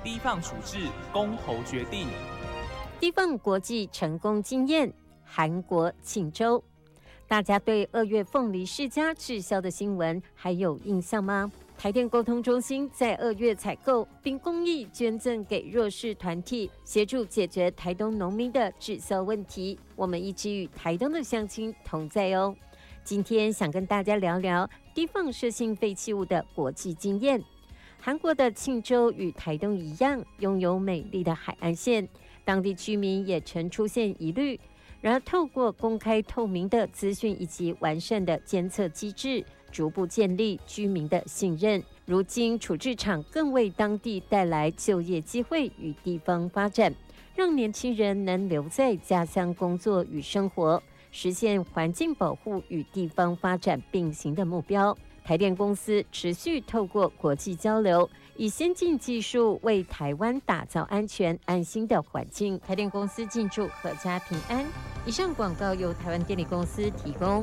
低放处置公投决定。 低放国际成功经验，韩国庆州。大家对2月凤梨世家滞销的新闻还有印象吗？台电沟通中心在2月采购并公益捐赠给弱势团体，协助解决台东农民的滞销问题。我们一直与台东的乡亲同在哦。今天想跟大家聊聊低放射性废弃物的国际经验。韩国的庆州与台东一样，拥有美丽的海岸线，当地居民也曾出现疑虑。然而，透过公开透明的资讯以及完善的监测机制，逐步建立居民的信任。如今，处置厂更为当地带来就业机会与地方发展，让年轻人能留在家乡工作与生活，实现环境保护与地方发展并行的目标。台电公司持续透过国际交流，以先进技术为台湾打造安全安心的环境。台电公司敬祝阖家平安。以上广告由台湾电力公司提供。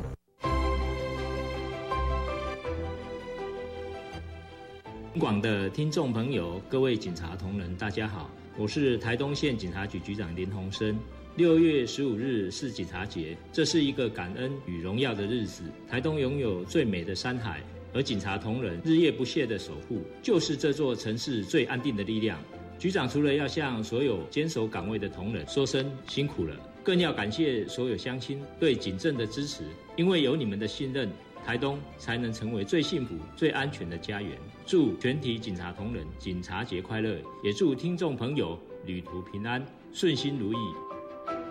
广的听众朋友，各位警察同仁，大家好，我是台东县警察局局长林鸿生。6月15日是警察节，这是一个感恩与荣耀的日子。台东拥有最美的山海，而警察同仁日夜不懈的守护，就是这座城市最安定的力量。局长除了要向所有坚守岗位的同仁说声辛苦了，更要感谢所有乡亲对警政的支持，因为有你们的信任，台东才能成为最幸福、最安全的家园。祝全体警察同仁警察节快乐，也祝听众朋友旅途平安、顺心如意。